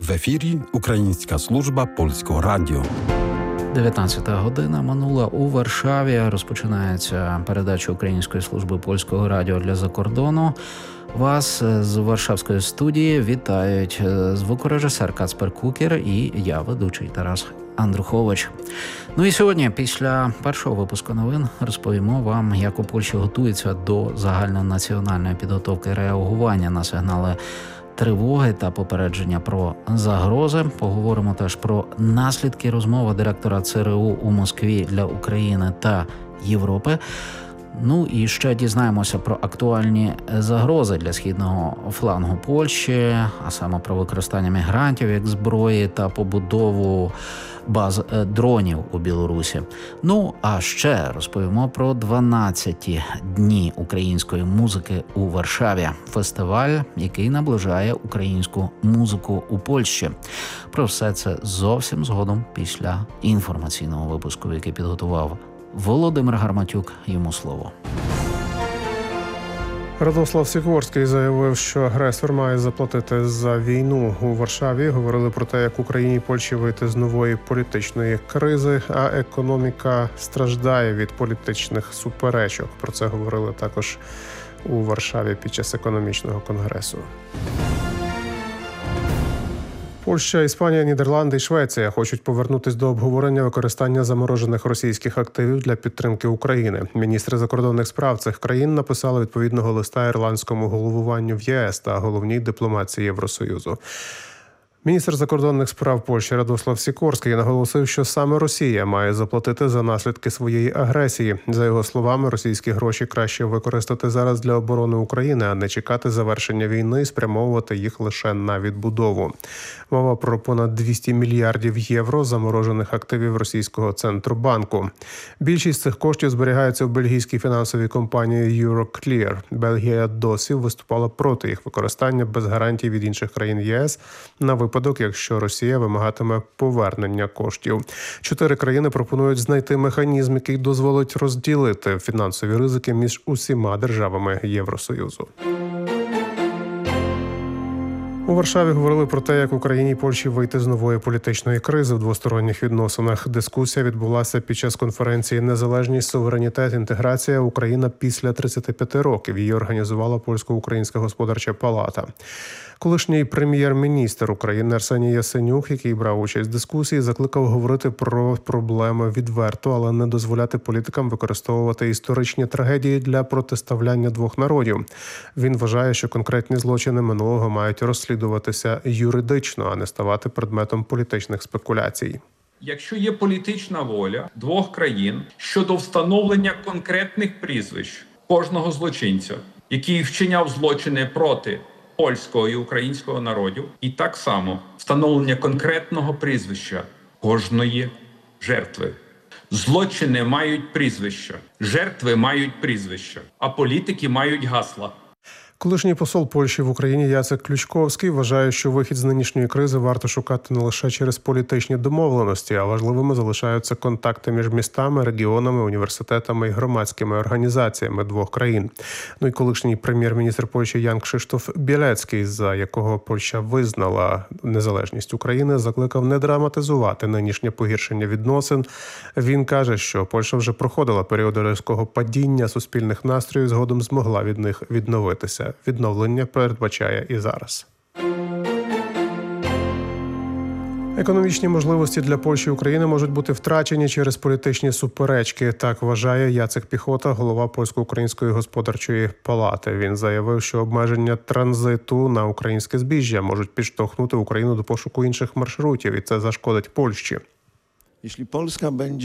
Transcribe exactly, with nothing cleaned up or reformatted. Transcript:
В ефірі Українська служба Польського радіо. дев'ятнадцята година минула у Варшаві. Розпочинається передача Української служби Польського радіо для закордону. Вас з Варшавської студії вітають звукорежисер Кацпер Кукер і я, ведучий Тарас Андрухович. Ну і сьогодні, після першого випуску новин, розповімо вам, як у Польщі готуються до загальнонаціональної підготовки реагування на сигнали тривоги та попередження про загрози. Поговоримо теж про наслідки розмови директора ЦРУ у Москві для України та Європи. Ну і ще дізнаємося про актуальні загрози для східного флангу Польщі, а саме про використання мігрантів як зброї та побудову баз дронів у Білорусі. Ну, а ще розповімо про дванадцяті дні української музики у Варшаві. Фестиваль, який наближає українську музику у Польщі. Про все це зовсім згодом після інформаційного випуску, який підготував Володимир Гарматюк. Йому слово. Радослав Сікорський заявив, що агресор має заплатити за війну. У Варшаві говорили про те, як Україні і Польщі вийти з нової політичної кризи, а економіка страждає від політичних суперечок. Про це говорили також у Варшаві під час економічного конгресу. Польща, Іспанія, Нідерланди і Швеція хочуть повернутися до обговорення використання заморожених російських активів для підтримки України. Міністри закордонних справ цих країн написали відповідного листа ірландському головуванню в ЄС та головній дипломації Євросоюзу. Міністр закордонних справ Польщі Радослав Сікорський наголосив, що саме Росія має заплатити за наслідки своєї агресії. За його словами, російські гроші краще використати зараз для оборони України, а не чекати завершення війни і спрямовувати їх лише на відбудову. Мова про понад двісті мільярдів євро заморожених активів російського Центробанку. Більшість цих коштів зберігається в бельгійській фінансовій компанії Euroclear. Бельгія досі виступала проти їх використання без гарантій від інших країн ЄС на випадок, якщо Росія вимагатиме повернення коштів. Чотири країни пропонують знайти механізм, який дозволить розділити фінансові ризики між усіма державами Євросоюзу. У Варшаві говорили про те, як Україні і Польщі вийти з нової політичної кризи в двосторонніх відносинах. Дискусія відбулася під час конференції «Незалежність, суверенітет, інтеграція. Україна після тридцяти п'яти років». Її організувала Польсько-Українська господарча палата. Колишній прем'єр-міністр України Арсеній Яценюк, який брав участь в дискусії, закликав говорити про проблеми відверто, але не дозволяти політикам використовувати історичні трагедії для протиставляння двох народів. Він вважає, що конкретні злочини минулого мають розслідуватися юридично, а не ставати предметом політичних спекуляцій. Якщо є політична воля двох країн щодо встановлення конкретних прізвищ кожного злочинця, який вчиняв злочини проти польського і українського народів, і так само встановлення конкретного прізвища кожної жертви. Злочини мають прізвища, жертви мають прізвища, а політики мають гасла. Колишній посол Польщі в Україні Яцек Ключковський вважає, що вихід з нинішньої кризи варто шукати не лише через політичні домовленості, а важливими залишаються контакти між містами, регіонами, університетами і громадськими організаціями двох країн. Ну і колишній прем'єр-міністр Польщі Ян Кшиштоф Білецький, за якого Польща визнала незалежність України, закликав не драматизувати нинішнє погіршення відносин. Він каже, що Польща вже проходила період різкого падіння суспільних настроїв, згодом змогла від них відновитися. Відновлення передбачає і зараз. Економічні можливості для Польщі і України можуть бути втрачені через політичні суперечки. Так вважає Яцек Піхота, голова Польсько-Української господарчої палати. Він заявив, що обмеження транзиту на українське збіжжя можуть підштовхнути Україну до пошуку інших маршрутів, і це зашкодить Польщі. Jeśli Polska będzie